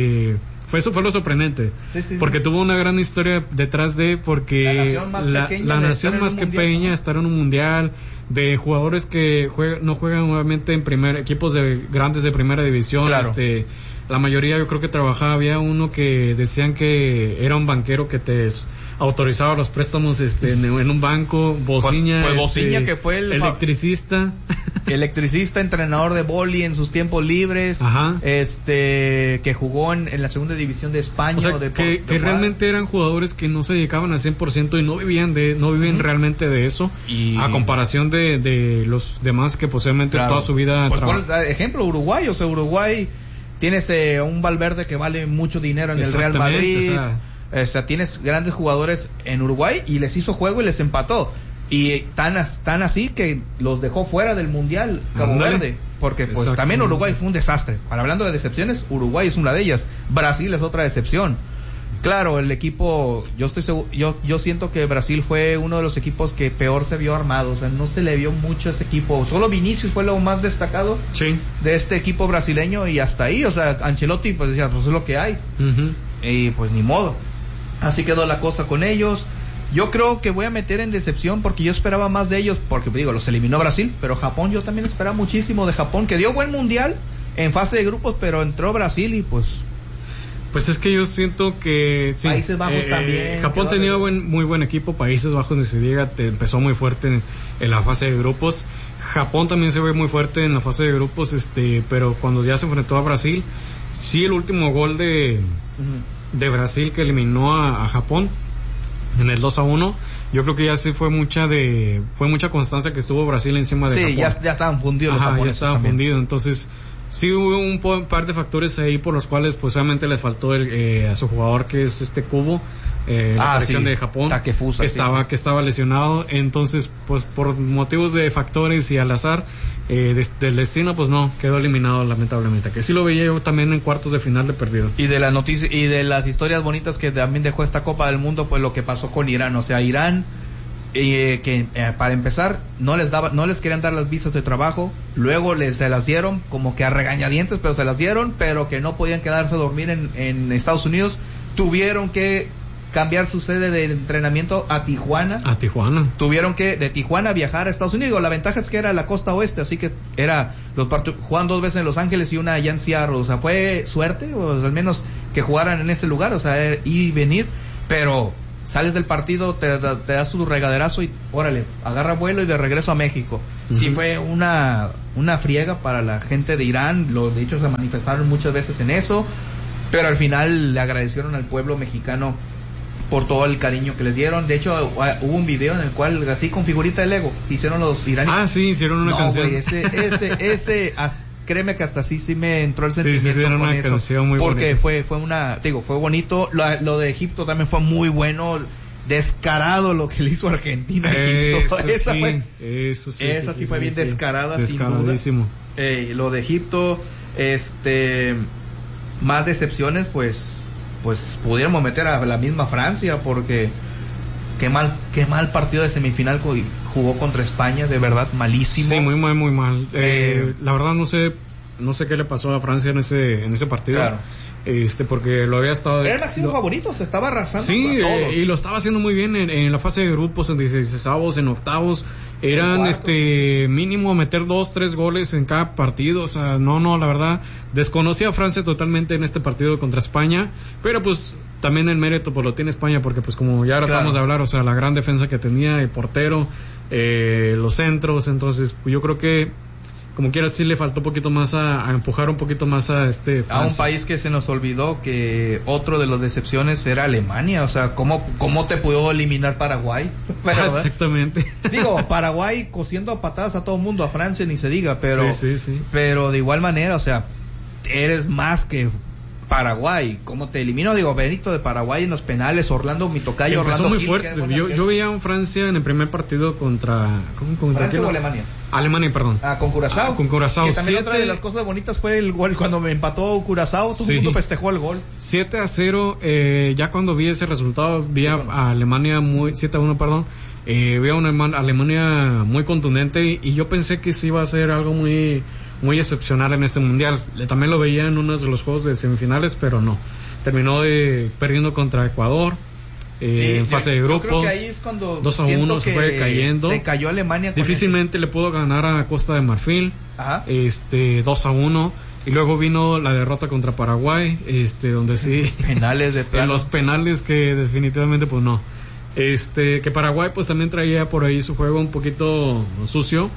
fue lo sorprendente, porque tuvo una gran historia detrás de, porque la nación más pequeña estar en un mundial, de jugadores que no juegan nuevamente en equipos grandes de primera división. Claro. La mayoría yo creo que trabajaba, había uno que decían que era un banquero que te autorizaba los préstamos en un banco. Bociña, pues Bociña, que fue el electricista, entrenador de vóley en sus tiempos libres. Ajá. Que jugó en la segunda división de España. O sea, que realmente eran jugadores que no se dedicaban al 100% y no vivían realmente de eso, a comparación de los demás que posiblemente claro, toda su vida por ejemplo Uruguay. O sea, Uruguay tienes un Valverde que vale mucho dinero en el Real Madrid. O sea, tienes grandes jugadores en Uruguay y les hizo juego y les empató. Y tan así que los dejó fuera del Mundial Cabo Verde. Porque pues también Uruguay fue un desastre. Hablando de decepciones, Uruguay es una de ellas. Brasil es otra decepción. Claro, el equipo, yo siento que Brasil fue uno de los equipos que peor se vio armado. O sea, no se le vio mucho a ese equipo. Solo Vinicius fue lo más destacado de este equipo brasileño, y hasta ahí. O sea, Ancelotti pues decía, pues es lo que hay. Y pues ni modo. Así quedó la cosa con ellos. Yo creo que voy a meter en decepción porque yo esperaba más de ellos, porque digo, los eliminó Brasil, pero Japón yo también esperaba muchísimo de Japón, que dio buen mundial en fase de grupos, pero entró Brasil y pues es que yo siento que sí. Países Bajos también. Japón tenía muy buen equipo. Países Bajos, ni se diga, empezó muy fuerte en la fase de grupos. Japón también se ve muy fuerte en la fase de grupos, pero cuando ya se enfrentó a Brasil, sí, el último gol de Brasil que eliminó a Japón en el 2-1, yo creo que ya sí fue mucha constancia que estuvo Brasil encima de Japón. Sí, ya estaban fundidos los japoneses. Ya estaban fundidos, entonces sí hubo un par de factores ahí por los cuales pues obviamente les faltó a su jugador, que es Kubo, la selección de Japón, Takefusa, que estaba lesionado. Entonces pues por motivos de factores y al azar del destino, pues no, quedó eliminado lamentablemente, que sí lo veía yo también en cuartos de final de perdido. Y de la noticia y de las historias bonitas que también dejó esta Copa del Mundo, pues lo que pasó con Irán. O sea, Irán, para empezar no les querían dar las visas de trabajo, luego se las dieron como que a regañadientes, pero se las dieron, pero que no podían quedarse a dormir en Estados Unidos, tuvieron que cambiar su sede de entrenamiento a Tijuana. Tuvieron que de Tijuana viajar a Estados Unidos. La ventaja es que era la costa oeste, así que jugaban 2 veces en Los Ángeles y una allá en Seattle. O sea, fue suerte, o al menos que jugaran en ese lugar, o sea, ir y venir, pero sales del partido, te das tu regaderazo y órale, agarra vuelo y de regreso a México. Sí, fue una friega para la gente de Irán. De hecho se manifestaron muchas veces en eso, pero al final le agradecieron al pueblo mexicano por todo el cariño que les dieron. De hecho hubo un video en el cual así con figurita de Lego hicieron los iraníes. Sí, hicieron una canción. Güey, ese créeme que hasta sí me entró el sentimiento con una eso, canción muy porque bonita. fue bonito. Lo de Egipto también fue muy bueno. descarado lo que le hizo Argentina. Esa sí fue bien descarada, sin duda. Lo de Egipto, más decepciones, pues pudiéramos meter a la misma Francia, porque qué mal partido de semifinal jugó contra España, de verdad malísimo. Sí, muy mal. La verdad no sé qué le pasó a Francia en ese partido. Claro. Porque lo había estado... Era el máximo favorito, se estaba arrasando a todos. Y lo estaba haciendo muy bien en la fase de grupos, en 16avos, en octavos. Eran mínimo meter 2-3 goles en cada partido. O sea, no, la verdad, desconocía a Francia totalmente en este partido contra España. Pero pues también el mérito pues lo tiene España, porque pues como ya ahora vamos a hablar, o sea, la gran defensa que tenía, el portero, los centros. Entonces, pues yo creo que como quiera sí le faltó un poquito más a empujar un poquito más a a un país que se nos olvidó, que otro de las decepciones era Alemania. O sea, ¿cómo te pudo eliminar Paraguay? Exactamente. Digo, Paraguay cosiendo a patadas a todo el mundo, a Francia ni se diga, pero sí. Pero de igual manera, o sea, eres más que Paraguay. ¿Cómo te eliminó? Digo, Benito de Paraguay en los penales, Orlando, mi tocayo, Orlando muy Gil, fuerte. Yo veía a Francia en el primer partido contra ¿Francia o Alemania? Alemania, perdón. Con Curazao. Con Curazao. Que también otra de las cosas bonitas fue el gol cuando me empató Curazao, todo el mundo festejó el gol. 7-0, ya cuando vi ese resultado, vi a Alemania 7-1, perdón. Vi a una Alemania muy contundente y yo pensé que sí iba a ser algo muy excepcional en este mundial. También lo veía en uno de los juegos de semifinales, pero no. Terminó perdiendo contra Ecuador. En fase de grupos. Yo creo que ahí es cuando 2-1 se fue cayendo. Se cayó Alemania. Difícilmente le pudo ganar a Costa de Marfil. Ajá. 2-1. Y luego vino la derrota contra Paraguay, donde sí. Penales de plano. En los penales que definitivamente pues no. Que Paraguay pues también traía por ahí su juego un poquito sucio.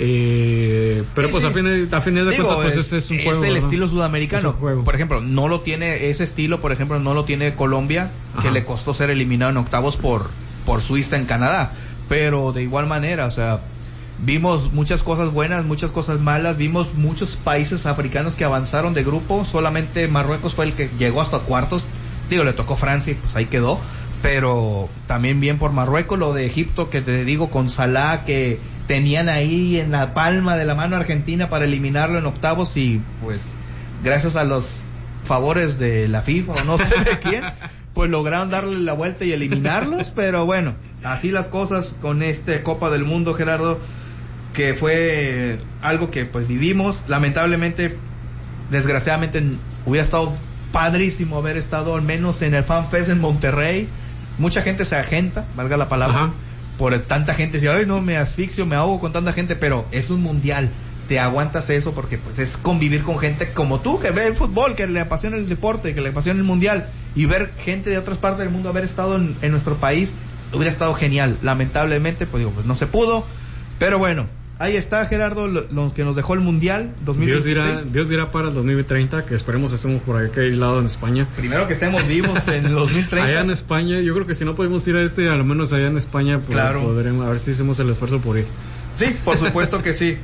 Pero pues a fines de cuentas pues ese es un juego, es el ¿no? Estilo sudamericano. Por ejemplo, no lo tiene ese estilo, por ejemplo, no lo tiene Colombia, que le costó ser eliminado en octavos por Suiza en Canadá. Pero de igual manera, o sea, vimos muchas cosas buenas, muchas cosas malas, vimos muchos países africanos que avanzaron de grupo. Solamente Marruecos fue el que llegó hasta cuartos. Digo, le tocó Francia y pues ahí quedó. Pero también bien por Marruecos. Lo de Egipto, que te digo, con Salah, que tenían ahí en la palma de la mano a Argentina para eliminarlo en octavos, y pues gracias a los favores de la FIFA o no sé de quién, pues lograron darle la vuelta y eliminarlos. Pero bueno, así las cosas con Copa del Mundo, Gerardo, que fue algo que pues vivimos. Lamentablemente, desgraciadamente, hubiera estado padrísimo haber estado al menos en el Fan Fest en Monterrey. Mucha gente se agenta, valga la palabra, por tanta gente. Dice, ay, no, me asfixio, me ahogo con tanta gente, pero es un mundial. Te aguantas eso porque pues es convivir con gente como tú, que ve el fútbol, que le apasiona el deporte, que le apasiona el mundial, y ver gente de otras partes del mundo haber estado en nuestro país. Hubiera estado genial. Lamentablemente, pues digo, pues no se pudo. Pero bueno, ahí está, Gerardo, lo que nos dejó el Mundial 2026. Dios dirá para el 2030, que esperemos estemos por aquel lado en España. Primero que estemos vivos en el 2030. Allá en España, yo creo que si no podemos ir a a lo menos allá en España, pues claro, podremos, a ver si hacemos el esfuerzo por ir. Sí, por supuesto que sí.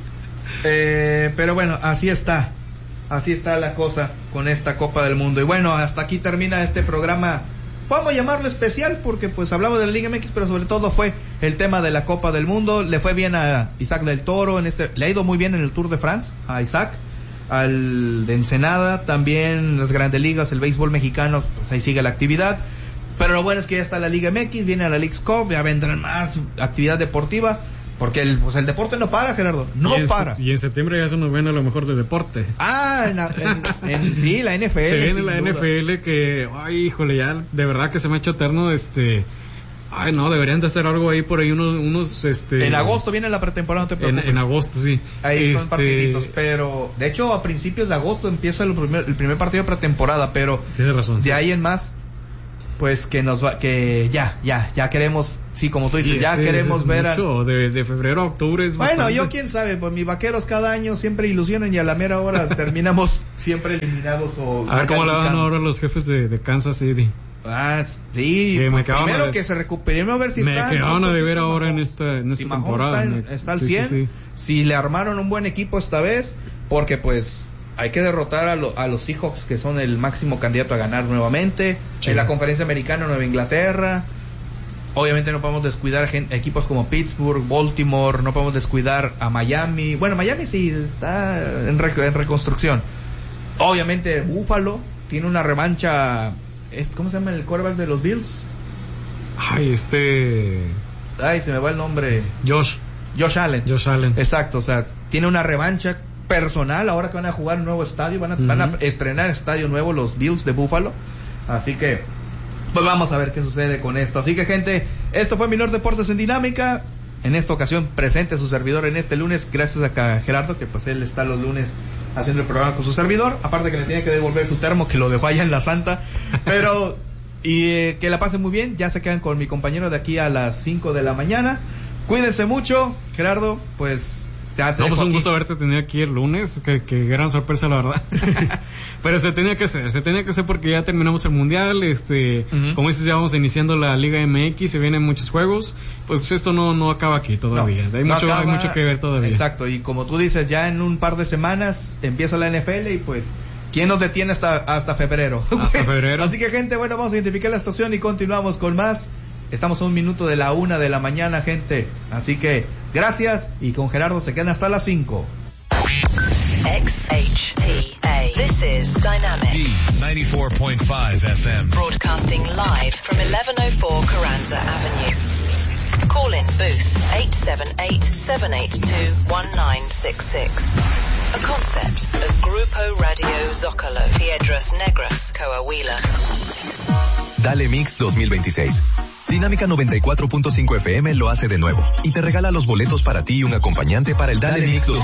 Pero bueno, así está la cosa con esta Copa del Mundo. Y bueno, hasta aquí termina este programa. Podemos llamarlo especial porque pues hablamos de la Liga MX, pero sobre todo fue el tema de la Copa del Mundo. Le fue bien a Isaac del Toro le ha ido muy bien en el Tour de France a Isaac, al de Ensenada, también las Grandes Ligas, el béisbol mexicano, pues ahí sigue la actividad. Pero lo bueno es que ya está la Liga MX, viene a la Leagues Cup, ya vendrán más actividad deportiva. Porque el deporte no para, Gerardo, para. Y en septiembre ya se nos viene lo mejor de deporte. Sí, la NFL. Se viene la NFL que, ay, híjole, ya de verdad que se me ha hecho eterno, ay, no, deberían de hacer algo ahí por ahí, unos En agosto viene la pretemporada, no te preocupes. En agosto, sí. Ahí son partiditos, pero de hecho a principios de agosto empieza el primer partido de pretemporada, pero tienes razón. De ahí en más, pues que ya queremos, sí, como tú dices, ya queremos ver mucho, de febrero a octubre es bastante. Bueno, yo quién sabe, pues mis vaqueros cada año siempre ilusionan y a la mera hora terminamos siempre eliminados o a ver cómo le van ahora los jefes de Kansas City. Sí, pues primero que se recuperen, a ver si me quedaron a deber ahora en esta si temporada. Está al 100, sí. Si le armaron un buen equipo esta vez, porque pues hay que derrotar a los Seahawks, que son el máximo candidato a ganar nuevamente. Sí. En la conferencia americana, Nueva Inglaterra. Obviamente no podemos descuidar equipos como Pittsburgh, Baltimore, no podemos descuidar a Miami. Bueno, Miami sí está en reconstrucción. Obviamente Buffalo tiene una revancha. ¿Cómo se llama el quarterback de los Bills? Ay, se me va el nombre. Josh Allen. Exacto, o sea, tiene una revancha personal ahora que van a jugar un nuevo estadio, van a estrenar estadio nuevo los Bills de Buffalo. Así que pues vamos a ver qué sucede con esto. Así que, gente, esto fue Minor Deportes en Dinámica. En esta ocasión presente su servidor en este lunes, gracias a Gerardo, que pues él está los lunes haciendo el programa con su servidor, aparte que le tiene que devolver su termo que lo dejó allá en la Santa, pero que la pasen muy bien. Ya se quedan con mi compañero de aquí a las 5 de la mañana. Cuídense mucho, Gerardo, pues pues un gusto haberte tenido aquí el lunes, que gran sorpresa la verdad. Pero se tenía que hacer porque ya terminamos el mundial, como dices, ya vamos iniciando la Liga MX, se vienen muchos juegos, pues esto no acaba aquí todavía, hay mucho que ver todavía. Exacto, y como tú dices, ya en un par de semanas empieza la NFL y pues ¿quién nos detiene hasta febrero? Hasta febrero. Así que, gente, bueno, vamos a identificar la estación y continuamos con más. Estamos a 1 minuto de la 1 de la mañana, gente. Así que, gracias. Y con Gerardo se quedan hasta las 5. XHTA. This is Dynamic. D94.5 FM. Broadcasting live from 1104 Carranza Avenue. Call in booth 878-782-1966. A concept of Grupo Radio Zócalo. Piedras Negras, Coahuila. Dale Mix 2026. Dinámica 94.5 FM lo hace de nuevo y te regala los boletos para ti y un acompañante para el Dale Mix 2026.